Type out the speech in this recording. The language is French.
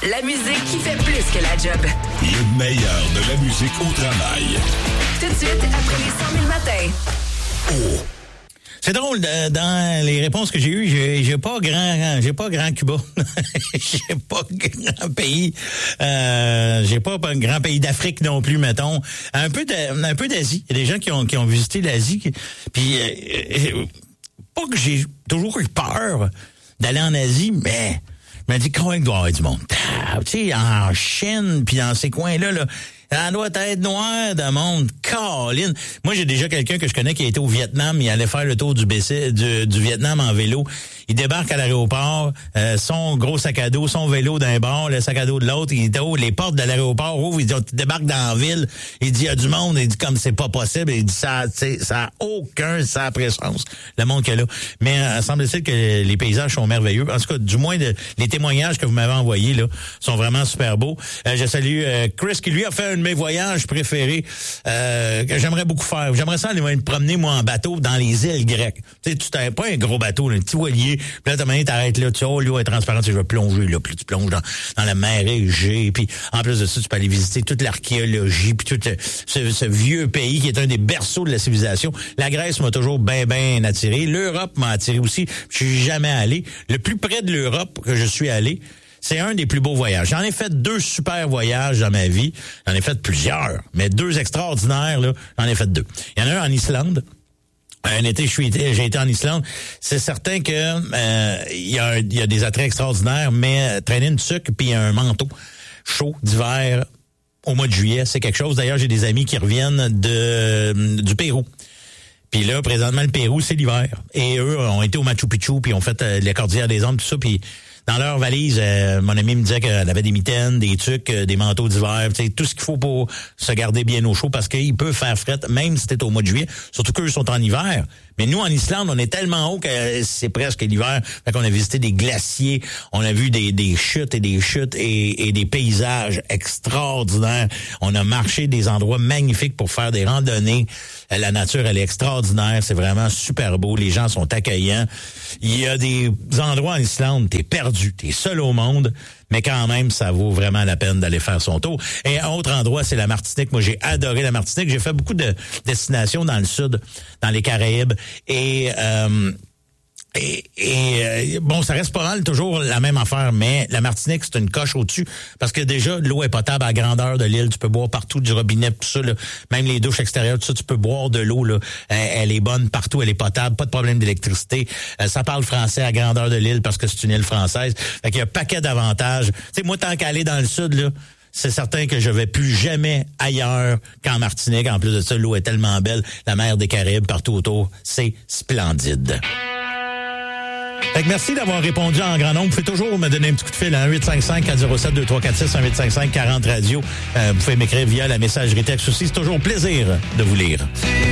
la musique qui fait plus que la job. Le meilleur de la musique au travail. Tout de suite, après les 100 000 matins. Oh. C'est drôle, dans les réponses que j'ai eues, j'ai pas grand Cuba. J'ai pas grand pays. J'ai pas un grand pays d'Afrique non plus, mettons. Un peu d'Asie. Il y a des gens qui ont visité l'Asie. Puis, pas que j'ai toujours eu peur d'aller en Asie, mais je me dis quand il doit y avoir du monde. Tu sais, en Chine, puis dans ces coins-là, là, ça doit être noir de monde. Colin. Moi, j'ai déjà quelqu'un que je connais qui a été au Vietnam. Il allait faire le tour du Vietnam en vélo. Il débarque à l'aéroport, son gros sac à dos, son vélo d'un bord, le sac à dos de l'autre. Il dit, les portes de l'aéroport ouvrent. Il dit, tu débarques dans la ville. Il dit, il y a du monde. Il dit, comme c'est pas possible. Il dit, ça a aucun sens, le monde qu'il y a là. Mais semble-t-il que les paysages sont merveilleux. En tout cas, du moins, les témoignages que vous m'avez envoyés là sont vraiment super beaux. Je salue Chris qui, lui, a fait un de mes voyages préférés que j'aimerais beaucoup faire. J'aimerais ça aller me promener, moi, en bateau dans les îles grecques. Tu sais, tu t'as pas un gros bateau, là, un petit voilier. Puis là, t'arrêtes là, tu sais, l'eau est transparente, je vais plonger, là. Puis tu plonges dans la mer Égée. Puis en plus de ça, tu peux aller visiter toute l'archéologie, puis tout ce vieux pays qui est un des berceaux de la civilisation. La Grèce m'a toujours bien attiré. L'Europe m'a attiré aussi. Je suis jamais allé. Le plus près de l'Europe que je suis allé, c'est un des plus beaux voyages. J'en ai fait 2 super voyages dans ma vie. J'en ai fait plusieurs, mais 2 extraordinaires, là. J'en ai fait 2. Il y en a un en Islande. Un été, j'ai été en Islande. C'est certain que il y a des attraits extraordinaires, mais traîner une tuque puis un manteau chaud d'hiver au mois de juillet, c'est quelque chose. D'ailleurs, j'ai des amis qui reviennent du Pérou. Puis là, présentement, le Pérou, c'est l'hiver. Et eux ont été au Machu Picchu, puis ont fait les cordillères des Andes, tout ça, puis dans leur valise, mon ami me disait qu'elle avait des mitaines, des tucs, des manteaux d'hiver, tu sais, tout ce qu'il faut pour se garder bien au chaud, parce qu'il peut faire fret, même si c'était au mois de juillet, surtout qu'eux sont en hiver. Mais nous, en Islande, on est tellement haut que c'est presque l'hiver. Fait qu'on a visité des glaciers, on a vu des chutes et des paysages extraordinaires. On a marché des endroits magnifiques pour faire des randonnées. La nature, elle est extraordinaire. C'est vraiment super beau. Les gens sont accueillants. Il y a des endroits en Islande, t'es perdu, t'es seul au monde. Mais quand même, ça vaut vraiment la peine d'aller faire son tour. Et un autre endroit, c'est la Martinique. Moi, j'ai adoré la Martinique. J'ai fait beaucoup de destinations dans le sud, dans les Caraïbes. Et bon, ça reste pas mal toujours la même affaire, mais la Martinique, c'est une coche au-dessus, parce que déjà, l'eau est potable à grandeur de l'île, tu peux boire partout du robinet, tout ça, là. Même les douches extérieures, tout ça, tu peux boire de l'eau, là. Elle est bonne partout, elle est potable, pas de problème d'électricité. Ça parle français à grandeur de l'île parce que c'est une île française. Fait qu'il y a un paquet d'avantages. Tu sais, moi, tant qu'aller dans le sud, là, c'est certain que je vais plus jamais ailleurs qu'en Martinique. En plus de ça, l'eau est tellement belle, la mer des Caraïbes partout autour, c'est splendide. Fait que merci d'avoir répondu en grand nombre. Vous pouvez toujours me donner un petit coup de fil à 1-855-407-2346, 1-855-40-radio. Vous pouvez m'écrire via la messagerie texte aussi. C'est toujours un plaisir de vous lire.